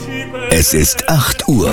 Es ist 8 Uhr.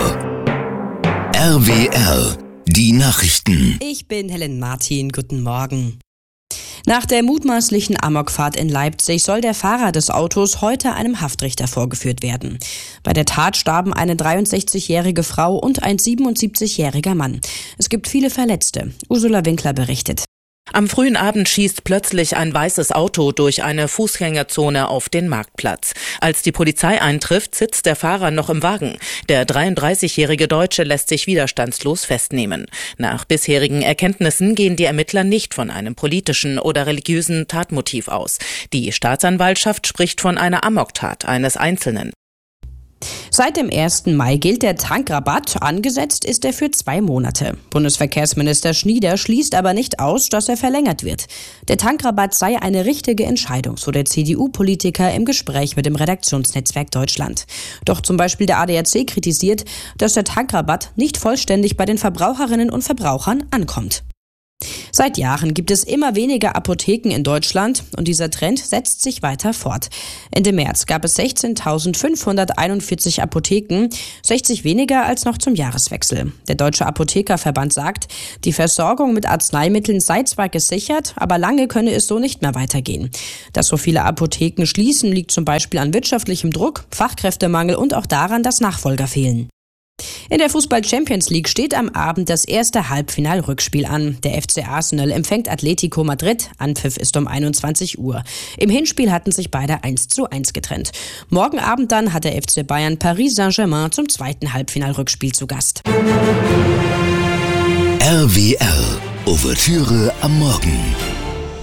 RWR, die Nachrichten. Ich bin Helen Martin, guten Morgen. Nach der mutmaßlichen Amokfahrt in Leipzig soll der Fahrer des Autos heute einem Haftrichter vorgeführt werden. Bei der Tat starben eine 63-jährige Frau und ein 77-jähriger Mann. Es gibt viele Verletzte. Ursula Winkler berichtet. Am frühen Abend schießt plötzlich ein weißes Auto durch eine Fußgängerzone auf den Marktplatz. Als die Polizei eintrifft, sitzt der Fahrer noch im Wagen. Der 33-jährige Deutsche lässt sich widerstandslos festnehmen. Nach bisherigen Erkenntnissen gehen die Ermittler nicht von einem politischen oder religiösen Tatmotiv aus. Die Staatsanwaltschaft spricht von einer Amoktat eines Einzelnen. Seit dem 1. Mai gilt der Tankrabatt, angesetzt ist er für 2 Monate. Bundesverkehrsminister Schnieder schließt aber nicht aus, dass er verlängert wird. Der Tankrabatt sei eine richtige Entscheidung, so der CDU-Politiker im Gespräch mit dem Redaktionsnetzwerk Deutschland. Doch zum Beispiel der ADAC kritisiert, dass der Tankrabatt nicht vollständig bei den Verbraucherinnen und Verbrauchern ankommt. Seit Jahren gibt es immer weniger Apotheken in Deutschland und dieser Trend setzt sich weiter fort. Ende März gab es 16.541 Apotheken, 60 weniger als noch zum Jahreswechsel. Der Deutsche Apothekerverband sagt, die Versorgung mit Arzneimitteln sei zwar gesichert, aber lange könne es so nicht mehr weitergehen. Dass so viele Apotheken schließen, liegt zum Beispiel an wirtschaftlichem Druck, Fachkräftemangel und auch daran, dass Nachfolger fehlen. In der Fußball-Champions League steht am Abend das erste Halbfinal-Rückspiel an. Der FC Arsenal empfängt Atletico Madrid. Anpfiff ist um 21 Uhr. Im Hinspiel hatten sich beide 1:1 getrennt. Morgen Abend dann hat der FC Bayern Paris Saint-Germain zum zweiten Halbfinal-Rückspiel zu Gast. RWR, Ouvertüre am Morgen.